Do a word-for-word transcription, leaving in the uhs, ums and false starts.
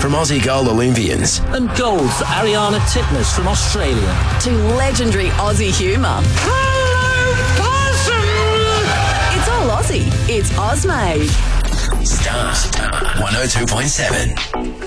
from Aussie goal Olympians. And gold for Ariana Titmus from Australia. To legendary Aussie humour. Hello, possum! It's all Aussie. It's Ozmade. Star one oh two point seven.